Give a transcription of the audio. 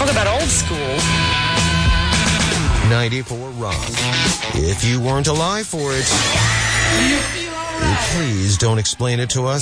Talk about old school. 94 Rock. If you weren't alive for it, please don't explain it to us.